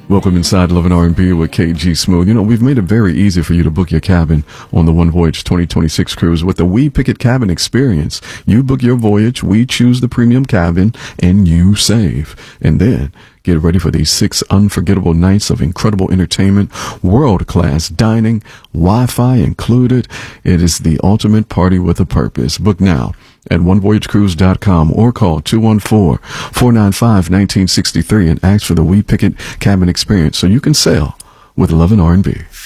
Welcome inside Love and R&B with KG Smooth. You know, we've made it very easy for you to book your cabin on the One Voyage 2026 cruise with the We Pick It Cabin Experience. You book your voyage, we choose the premium cabin, and you save. And then get ready for these 6 unforgettable nights of incredible entertainment, world-class dining, Wi-Fi included. It is the ultimate party with a purpose. Book now at onevoyagecruise.com or call 214-495-1963 and ask for the We Pick It Cabin Experience so you can sail with Love and R&B.